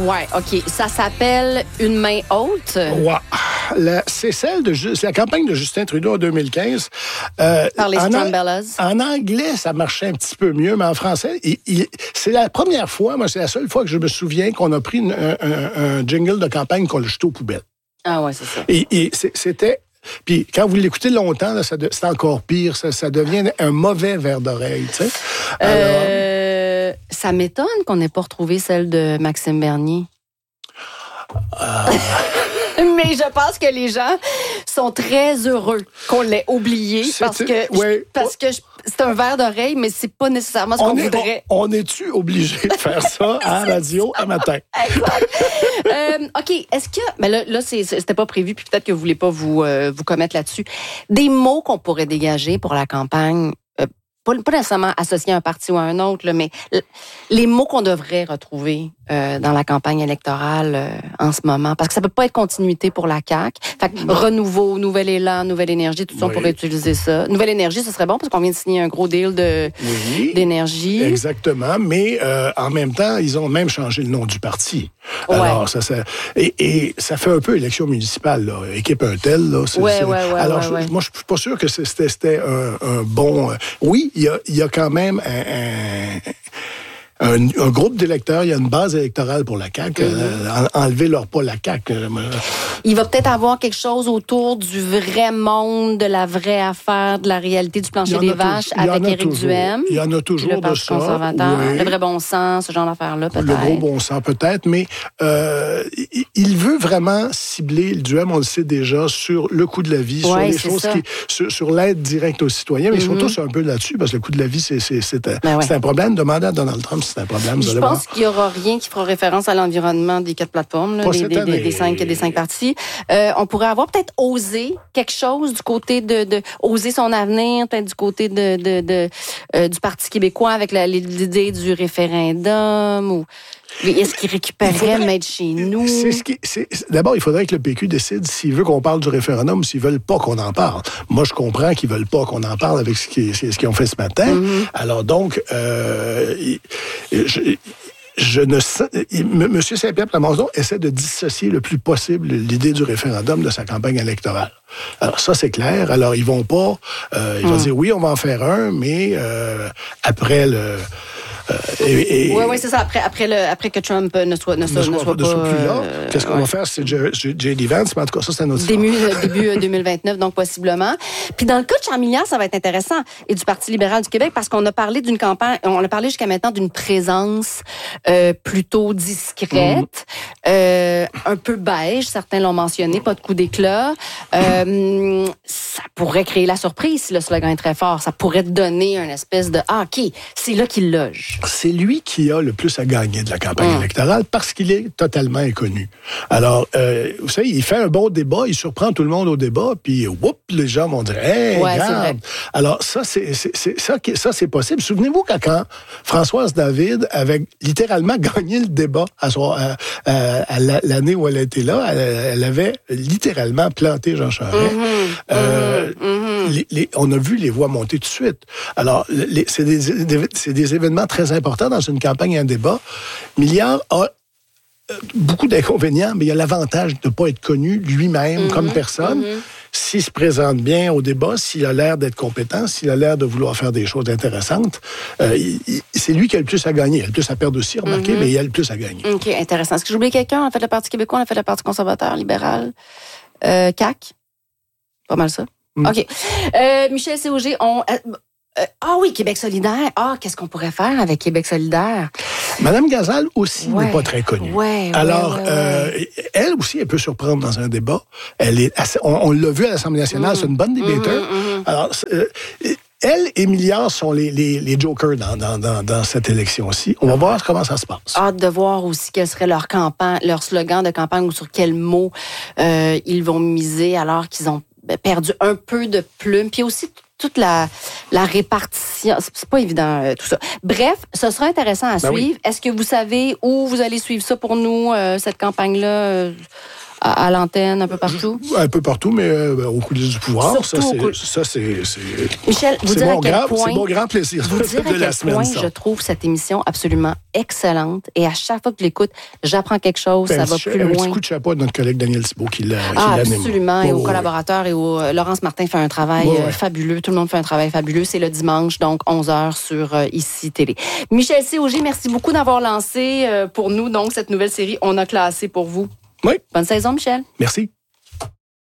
Ouais, OK. Ça s'appelle Une main haute. Ouais. C'est la campagne de Justin Trudeau en 2015. Par les Strumbellas. En anglais, ça marchait un petit peu mieux, mais en français, c'est la première fois, moi, c'est la seule fois que je me souviens qu'on a pris un jingle de campagne qu'on l'a jeté aux poubelles. Ah ouais, c'est ça. Et c'était... Puis quand vous l'écoutez longtemps, là, c'est encore pire. Ça devient un mauvais verre d'oreille, tu sais. Alors... Ça m'étonne qu'on n'ait pas retrouvé celle de Maxime Bernier. Mais je pense que les gens sont très heureux qu'on l'ait oublié parce que c'est un verre d'oreille, mais c'est pas nécessairement ce qu'on voudrait. On est-tu obligé de faire ça à la radio un matin? Exact. OK, est-ce que... Mais là c'était pas prévu, puis peut-être que vous voulez pas vous commettre là-dessus. Des mots qu'on pourrait dégager pour la campagne... Pas nécessairement associés à un parti ou à un autre, là, mais les mots qu'on devrait retrouver dans la campagne électorale en ce moment. Parce que ça peut pas être continuité pour la CAQ. Fait que renouveau, nouvel élan, nouvelle énergie, tout ça, on pourrait utiliser ça. Nouvelle énergie, ce serait bon parce qu'on vient de signer un gros deal d'énergie. Exactement, mais en même temps, ils ont même changé le nom du parti. Ouais. Alors, ça et ça fait un peu élection municipale, là. Équipe un tel, là. Alors, moi, je suis pas sûr que c'était un bon... Oui, il y a quand même un groupe d'électeurs, il y a une base électorale pour la CAQ. Enlevez-leur pas la CAQ. Il va peut-être avoir quelque chose autour du vrai monde, de la vraie affaire, de la réalité du plancher des vaches avec Éric Duhaime. Il y en a toujours le Parti conservateur. Oui. Le vrai bon sens, ce genre d'affaires-là, peut-être. Le gros bon sens, peut-être, mais il veut vraiment cibler, le Duhaime, on le sait déjà, sur le coût de la vie, sur les choses sur l'aide directe aux citoyens, mais surtout c'est un peu là-dessus, parce que le coût de la vie, c'est un problème. Demandez à Donald Trump si c'est un problème. Je pense qu'il n'y aura rien qui fera référence à l'environnement des 4 plateformes, là, des 5 partis. On pourrait avoir peut-être osé quelque chose du côté de oser son avenir, peut-être du côté du Parti québécois avec l'idée du référendum ou... Est-ce qu'il récupérerait Made chez nous? D'abord, il faudrait que le PQ décide s'il veut qu'on parle du référendum ou s'ils veulent pas qu'on en parle. Moi, je comprends qu'ils veulent pas qu'on en parle avec ce qu'ils ont fait ce matin. Alors donc, M. Saint-Pierre Plamondon essaie de dissocier le plus possible l'idée du référendum de sa campagne électorale. Alors ça, c'est clair. Alors, ils vont pas... ils vont dire, oui, on va en faire un, mais après le... Oui, c'est ça. Après que Trump ne soit pas plus là. Qu'est-ce qu'on va faire? C'est J.D. Vance, mais en tout cas, ça, c'est un autre début 2029, donc possiblement. Puis dans le cas de Charles Milliard, ça va être intéressant, et du Parti libéral du Québec, parce qu'on a parlé d'une campagne, on a parlé jusqu'à maintenant d'une présence plutôt discrète, un peu beige, certains l'ont mentionné, pas de coup d'éclat. Ça pourrait créer la surprise si le slogan est très fort. Ça pourrait donner une espèce de « Ah, OK, c'est là qu'il loge ». C'est lui qui a le plus à gagner de la campagne électorale parce qu'il est totalement inconnu. Alors, vous savez, il fait un bon débat, il surprend tout le monde au débat, puis les gens vont dire « Hey, regarde! » Alors, ça, c'est possible. Souvenez-vous quand Françoise David avait littéralement gagné le débat à l'année où elle était là, elle avait littéralement planté Jean Charest. On a vu les voix monter tout de suite. Alors, c'est des événements très importants dans une campagne et un débat. Milliard a beaucoup d'inconvénients, mais il a l'avantage de ne pas être connu lui-même comme personne. S'il se présente bien au débat, s'il a l'air d'être compétent, s'il a l'air de vouloir faire des choses intéressantes, c'est lui qui a le plus à gagner. Il a le plus à perdre aussi, remarquez, mais il a le plus à gagner. OK, intéressant. Est-ce que j'ai oublié quelqu'un? On a fait le Parti québécois, on a fait le Parti conservateur, libéral, CAQ. Pas mal ça. OK. Michel Séauger, Québec solidaire. Qu'est-ce qu'on pourrait faire avec Québec solidaire? Madame Gazal aussi n'est pas très connue. Alors, elle aussi, elle peut surprendre dans un débat. Elle est on l'a vu à l'Assemblée nationale, c'est une bonne débatteur. Alors, elle et Milliard sont les jokers dans cette élection-ci. On va voir comment ça se passe. Hâte de voir aussi quel serait leur slogan de campagne ou sur quels mots ils vont miser alors qu'ils ont perdu un peu de plume. Puis aussi toute la répartition. C'est pas évident, tout ça. Bref, ce sera intéressant à suivre. Oui. Est-ce que vous savez où vous allez suivre ça pour nous, cette campagne-là? À l'antenne, un peu partout? Un peu partout, mais au coulisses du pouvoir. Surtout c'est Michel, vous dire à quel point... C'est mon grand plaisir vous dire de la semaine. Je trouve cette émission absolument excellente. Et à chaque fois que je l'écoute, j'apprends quelque chose, ça va plus loin. Un petit coup de chapeau à notre collègue Daniel Thibault qui l'anime. Absolument. Et aux collaborateurs et Laurence Martin fait un travail fabuleux. Tout le monde fait un travail fabuleux. C'est le dimanche, donc 11h sur ICI Télé. Michel C. Auger, merci beaucoup d'avoir lancé pour nous donc cette nouvelle série On a classé pour vous. Oui. Bonne saison, Michel. Merci.